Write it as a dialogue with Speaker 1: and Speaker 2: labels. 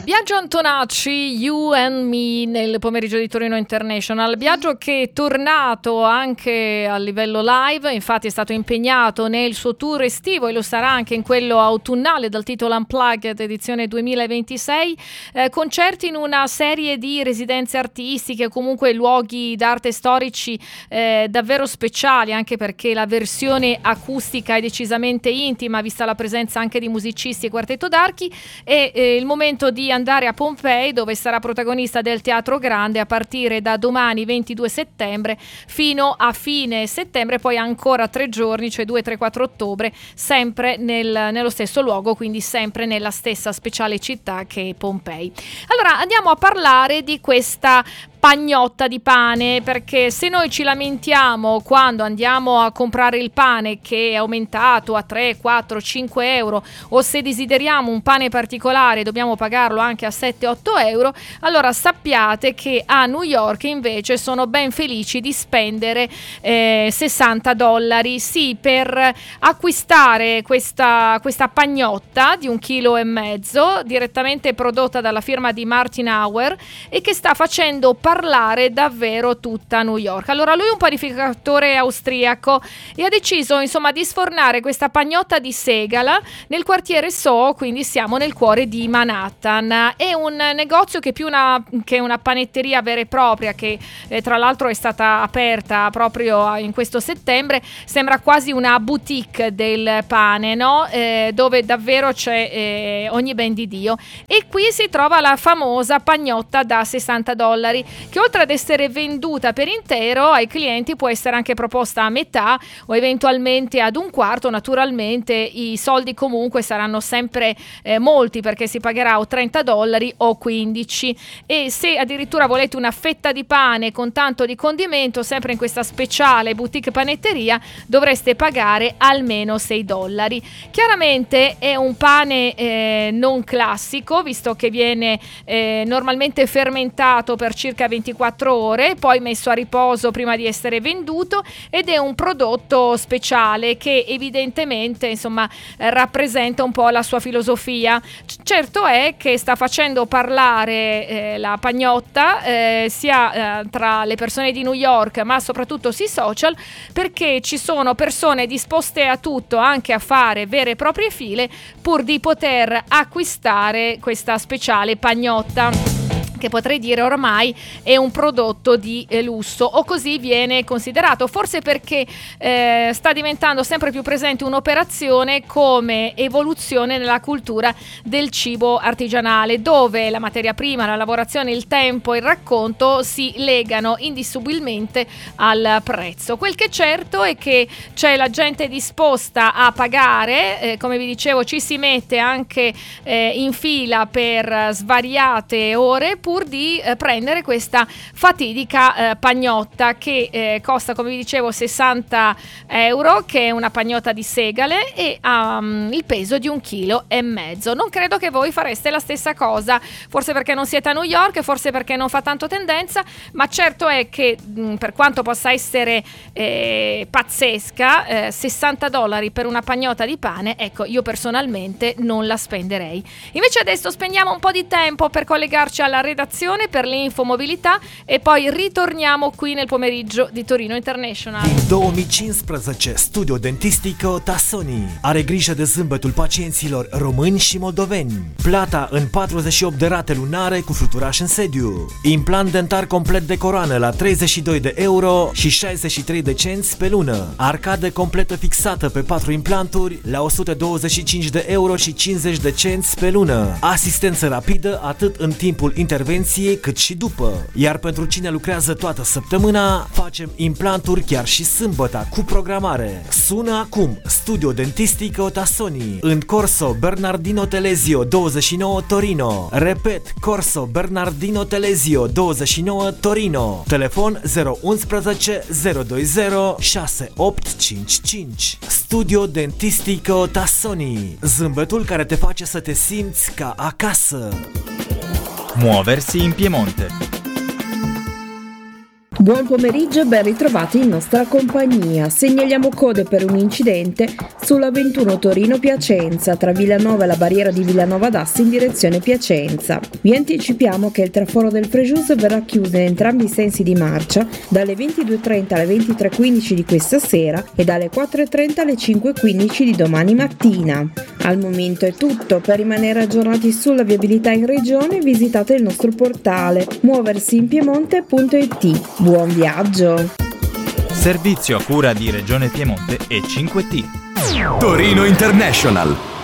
Speaker 1: Biagio Antonacci, You and Me nel pomeriggio di Torino International. Biagio che è tornato anche a livello live, infatti è stato impegnato nel suo tour estivo e lo sarà anche in quello autunnale dal titolo Unplugged edizione 2026, concerti in una serie di residenze artistiche, comunque luoghi d'arte storici davvero speciali, anche perché la versione acustica è decisamente intima, vista la presenza anche di musicisti e quartetto d'archi. È il momento di andare a Pompei, dove sarà protagonista del Teatro Grande a partire da domani 22 settembre fino a fine settembre, poi ancora 3 giorni, cioè 2, 3, 4 ottobre, sempre nello stesso luogo, quindi sempre nella stessa speciale città che è Pompei. Allora andiamo a parlare di questa pagnotta di pane, perché se noi ci lamentiamo quando andiamo a comprare il pane che è aumentato a 3, 4, 5 euro, o se desideriamo un pane particolare dobbiamo pagarlo anche a 7, 8 euro, allora sappiate che a New York invece sono ben felici di spendere $60, sì, per acquistare questa pagnotta di 1,5 kg direttamente prodotta dalla firma di Martin Auer e che sta facendo parlare davvero tutta New York. Allora lui è un panificatore austriaco e ha deciso insomma di sfornare questa pagnotta di segala nel quartiere Soho, quindi siamo nel cuore di Manhattan. È un negozio che più che una panetteria vera e propria, che tra l'altro è stata aperta proprio in questo settembre, sembra quasi una boutique del pane, no? Dove davvero c'è ogni ben di Dio. E qui si trova la famosa pagnotta da $60, che oltre ad essere venduta per intero ai clienti può essere anche proposta a metà o eventualmente ad un quarto. Naturalmente i soldi comunque saranno sempre molti, perché si pagherà o $30 o 15, e se addirittura volete una fetta di pane con tanto di condimento, sempre in questa speciale boutique panetteria, dovreste pagare almeno $6. Chiaramente è un pane non classico, visto che viene normalmente fermentato per circa 24 ore, poi messo a riposo prima di essere venduto, ed è un prodotto speciale che evidentemente insomma rappresenta un po' la sua filosofia. Certo è che sta facendo parlare la pagnotta sia tra le persone di New York, ma soprattutto sui social, perché ci sono persone disposte a tutto, anche a fare vere e proprie file, pur di poter acquistare questa speciale pagnotta, che potrei dire ormai è un prodotto di lusso, o così viene considerato, forse perché sta diventando sempre più presente un'operazione come evoluzione nella cultura del cibo artigianale, dove la materia prima, la lavorazione, il tempo e il racconto si legano indissolubilmente al prezzo. Quel che è certo è che c'è la gente disposta a pagare, come vi dicevo ci si mette anche in fila per svariate ore pur di prendere questa fatidica pagnotta che costa, come vi dicevo, €60, che è una pagnotta di segale e ha il peso di 1,5 kg. Non credo che voi fareste la stessa cosa, forse perché non siete a New York, forse perché non fa tanto tendenza, ma certo è che per quanto possa essere pazzesca, $60 per una pagnotta di pane, ecco, io personalmente non la spenderei. Invece adesso spendiamo un po' di tempo per collegarci alla redazione per le infomobilità e poi ritorniamo qui nel pomeriggio di Torino International.
Speaker 2: 2015 Studio Dentistico Tassoni are grijă de zâmbetul pacienților români și moldoveni. Plata în 48 de rate lunare cu fluturaș în sediu. Implant dentar complet de coroană la €32 și 63 de cenți pe lună. Arcadă completă fixată pe 4 implanturi la €125 și 50 de cenți pe lună. Asistență rapidă atât în timpul intervenției cât și după. Iar pentru cine lucrează toată săptămâna, facem implanturi chiar și sâmbătă cu programare. Sună acum Studio Dentistico Tassoni în Corso Bernardino Telesio 29 Torino. Repet, Corso Bernardino Telesio 29 Torino. Telefon 011 020 6855. Studio Dentistico Tassoni. Zâmbetul care te face să te simți ca acasă.
Speaker 3: Muoversi in Piemonte. Buon pomeriggio e ben ritrovati in nostra compagnia. Segnaliamo code per un incidente sulla 21 Torino-Piacenza tra Villanova e la barriera di Villanova d'Asti in direzione Piacenza. Vi anticipiamo che il traforo del Frejus verrà chiuso in entrambi i sensi di marcia dalle 22.30 alle 23.15 di questa sera e dalle 4.30 alle 5.15 di domani mattina. Al momento è tutto. Per rimanere aggiornati sulla viabilità in regione visitate il nostro portale muoversiinpiemonte.it. Buon viaggio!
Speaker 4: Servizio a cura di Regione Piemonte e 5T.
Speaker 5: Torino International.